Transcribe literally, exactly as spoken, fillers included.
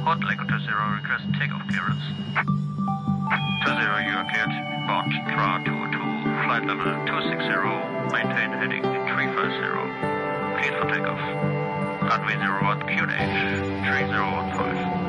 Board Lego two zero, request takeoff clearance. two zero, you are cleared. Board Tra two two, flight level two six zero, maintain heading three five zero. Cleared for takeoff. Runway zero one, Q N H three zero one five.